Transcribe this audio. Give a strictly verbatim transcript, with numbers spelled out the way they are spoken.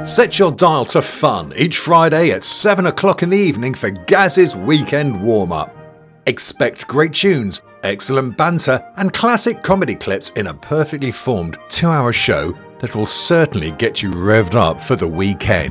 Set your dial to fun each Friday at seven o'clock in the evening for Gaz's weekend warm-up. Expect great tunes, excellent banter and classic comedy clips in a perfectly formed two-hour show that will certainly get you revved up for the weekend.